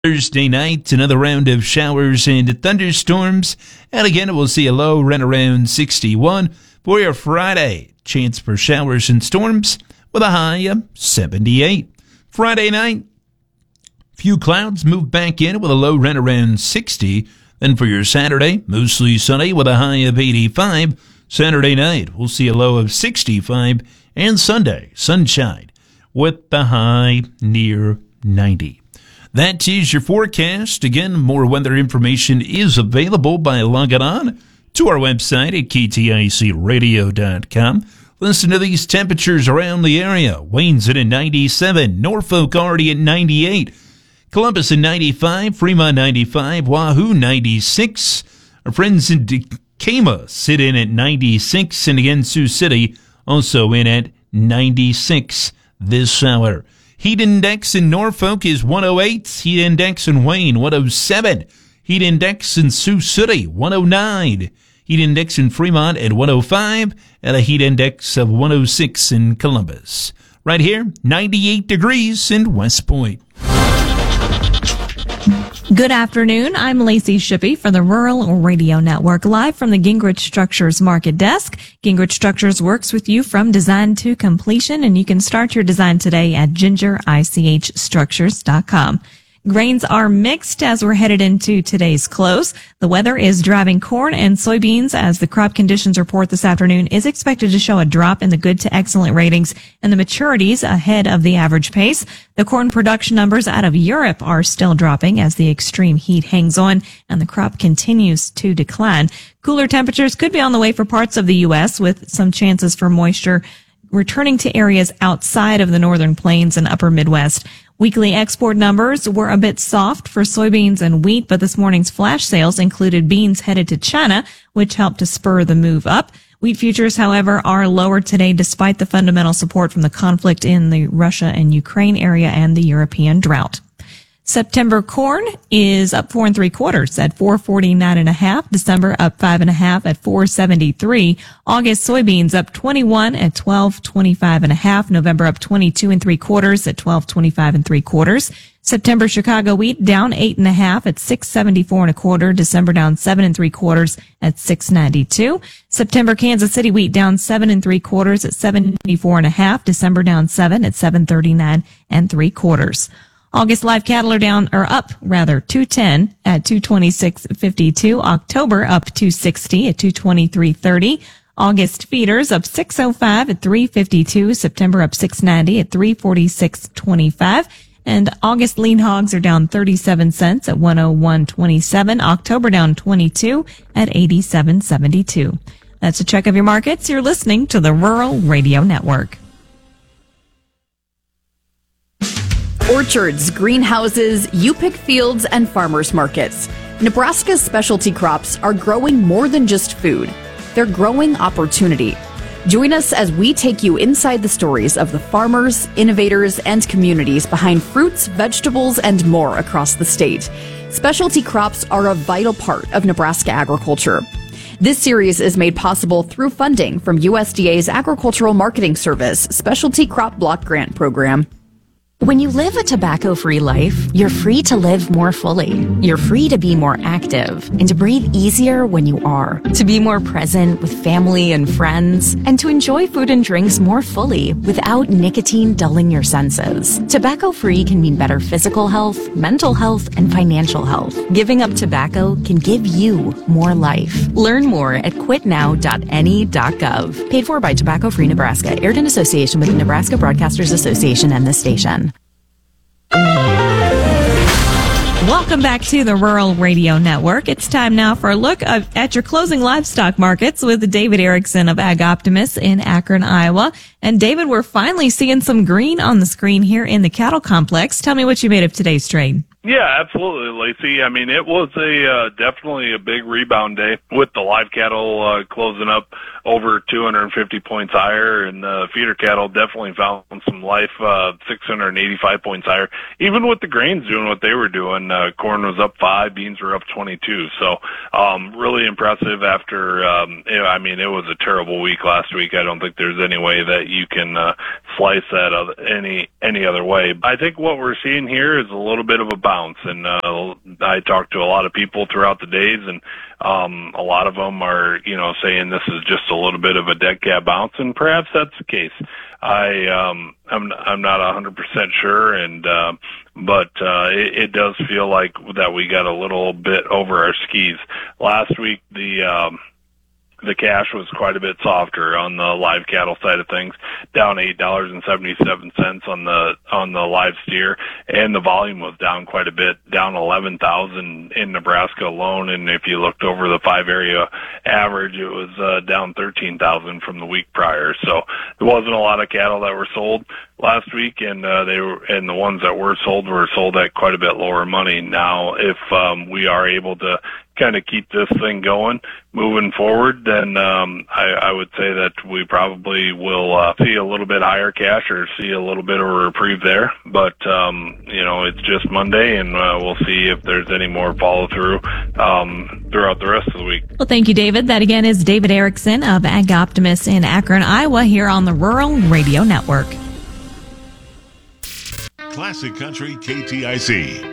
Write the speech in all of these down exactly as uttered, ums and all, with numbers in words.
Thursday night, another round of showers and thunderstorms. And again, we'll see a low right around sixty-one. For your Friday, chance for showers and storms with a high of seventy-eight. Friday night, few clouds move back in with a low right around sixty. Then for your Saturday, mostly sunny with a high of eighty-five. Saturday night, we'll see a low of sixty-five. And Sunday, sunshine with the high near ninety. That is your forecast. Again, more weather information is available by logging on to our website at K T I C radio dot com. Listen to these temperatures around the area. Wayne's at ninety-seven, Norfolk already at ninety-eight, Columbus at ninety-five, Fremont ninety-five, Wahoo ninety-six. Our friends in Decatur sit in at ninety-six, and again, Sioux City also in at ninety-six this hour. Heat index in Norfolk is one oh eight. Heat index in Wayne, one oh seven. Heat index in Sioux City, one oh nine. Heat index in Fremont at one oh five. And a heat index of one oh six in Columbus. Right here, ninety-eight degrees in West Point. Good afternoon. I'm Lacey Shippey for the Rural Radio Network, live from the Gingrich Structures Market Desk. Gingrich Structures works with you from design to completion, and you can start your design today at ginger ich structures dot com. Grains are mixed as we're headed into today's close. The weather is driving corn and soybeans as the crop conditions report this afternoon is expected to show a drop in the good to excellent ratings and the maturities ahead of the average pace. The corn production numbers out of Europe are still dropping as the extreme heat hangs on and the crop continues to decline. Cooler temperatures could be on the way for parts of the U S with some chances for moisture returning to areas outside of the northern plains and upper Midwest. Weekly export numbers were a bit soft for soybeans and wheat, but this morning's flash sales included beans headed to China, which helped to spur the move up. Wheat futures, however, are lower today despite the fundamental support from the conflict in the Russia and Ukraine area and the European drought. September corn is up four and three quarters at four forty-nine and a half. December up five and a half at four seventy-three. August soybeans up twenty-one at twelve twenty-five and a half. November up twenty-two and three quarters at twelve twenty-five and three quarters. September Chicago wheat down eight and a half at six seventy-four and a quarter. December down seven and three quarters at six ninety-two. September Kansas City wheat down seven and three quarters at seventy-four and a half. December down seven at seven thirty-nine and three quarters. August live cattle are down, or up rather, two ten at two twenty-six fifty-two. October up two sixty at two twenty-three thirty. August feeders up six oh five at three fifty-two. September up six ninety at three forty-six twenty-five. And August lean hogs are down thirty-seven cents at one oh one twenty-seven. October down twenty-two at eighty-seven seventy-two. That's a check of your markets. You're listening to the Rural Radio Network. Orchards, greenhouses, U-Pick fields, and farmers markets. Nebraska's specialty crops are growing more than just food. They're growing opportunity. Join us as we take you inside the stories of the farmers, innovators, and communities behind fruits, vegetables, and more across the state. Specialty crops are a vital part of Nebraska agriculture. This series is made possible through funding from U S D A's Agricultural Marketing Service Specialty Crop Block Grant Program. When you live a tobacco-free life, you're free to live more fully. You're free to be more active and to breathe easier when you are, to be more present with family and friends, and to enjoy food and drinks more fully without nicotine dulling your senses. Tobacco-free can mean better physical health, mental health, and financial health. Giving up tobacco can give you more life. Learn more at quit now dot N E dot gov. Paid for by Tobacco Free Nebraska. Aired in association with the Nebraska Broadcasters Association and this station. Welcome back to the Rural Radio Network. It's time now for a look at your closing livestock markets with David Erickson of Ag Optimist in Akron, Iowa. And David, we're finally seeing some green on the screen here in the cattle complex. Tell me what you made of today's trade. Yeah, absolutely, Lacey. I mean, it was a uh, definitely a big rebound day with the live cattle uh, closing up over two hundred fifty points higher, and the uh, feeder cattle definitely found some life, uh, six hundred eighty-five points higher. Even with the grains doing what they were doing, uh, corn was up five, beans were up twenty-two. So, um, really impressive after, um, you know, I mean, it was a terrible week last week. I don't think there's any way that you can uh, slice that any any other way. I think what we're seeing here is a little bit of a bounce. And uh, I talked to a lot of people throughout the days, and um, a lot of them are, you know, saying this is just a little bit of a dead cat bounce, and perhaps that's the case. I um, I'm I'm not a hundred percent sure, and uh, but uh, it, it does feel like that we got a little bit over our skis last week. The um, The cash was quite a bit softer on the live cattle side of things, down eight dollars and seventy-seven cents on the on the live steer, and the volume was down quite a bit, down eleven thousand in Nebraska alone. And if you looked over the five area average, it was uh, down thirteen thousand from the week prior. So there wasn't a lot of cattle that were sold last week, and uh, they were, and the ones that were sold were sold at quite a bit lower money. Now, if um, we are able to kind of keep this thing going moving forward, then um, I, I would say that we probably will uh, see a little bit higher cash or see a little bit of a reprieve there. But, um, you know, it's just Monday, and uh, we'll see if there's any more follow through um, throughout the rest of the week. Well, thank you, David. That again is David Erickson of Ag Optimist in Akron, Iowa, here on the Rural Radio Network. Classic Country K T I C.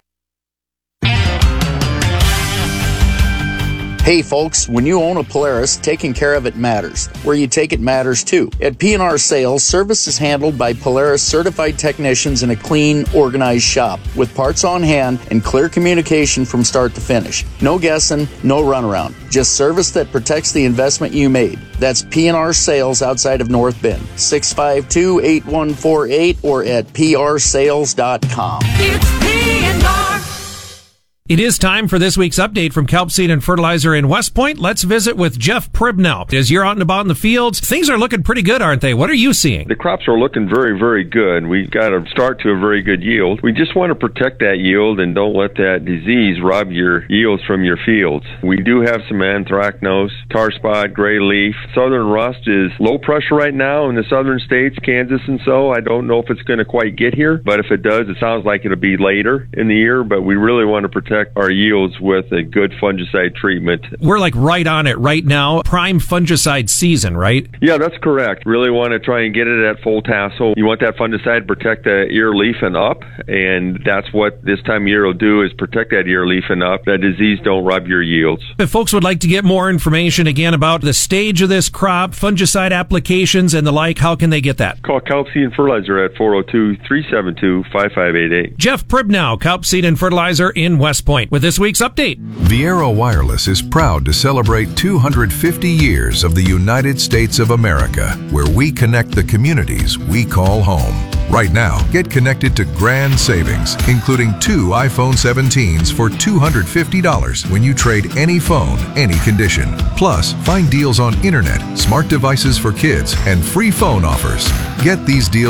Hey folks, when you own a Polaris, taking care of it matters. Where you take it matters too. At P and R Sales, service is handled by Polaris certified technicians in a clean, organized shop with parts on hand and clear communication from start to finish. No guessing, no runaround. Just service that protects the investment you made. That's P and R Sales outside of North Bend. six five two, eight one four eight or at p r sales dot com. It's P and R. It is time for this week's update from Kelp Seed and Fertilizer in West Point. Let's visit with Jeff Pribnow. As you're out and about in the fields, things are looking pretty good, aren't they? What are you seeing? The crops are looking very, very good. We've got a start to a very good yield. We just want to protect that yield and don't let that disease rob your yields from your fields. We do have some anthracnose, tar spot, gray leaf. Southern rust is low pressure right now in the southern states, Kansas and so. I don't know if it's going to quite get here, but if it does, it sounds like it'll be later in the year, but we really want to protect our yields with a good fungicide treatment. We're like right on it right now. Prime fungicide season, right? Yeah, that's correct. Really want to try and get it at full tassel. You want that fungicide to protect the ear, leaf, and up, and that's what this time of year will do, is protect that ear, leaf, and up. That disease don't rob your yields. If folks would like to get more information again about the stage of this crop, fungicide applications, and the like, how can they get that? Call Kelp Seed and Fertilizer at four oh two, three seven two, five five eight eight. Jeff Pribnow, Kelp Seed and Fertilizer in West Point, with this week's update. Viera Wireless is proud to celebrate two hundred fifty years of the United States of America, where we connect the communities we call home. Right now, get connected to grand savings, including two iPhone seventeens for two hundred fifty dollars when you trade any phone, any condition. Plus, find deals on internet, smart devices for kids, and free phone offers. Get these deals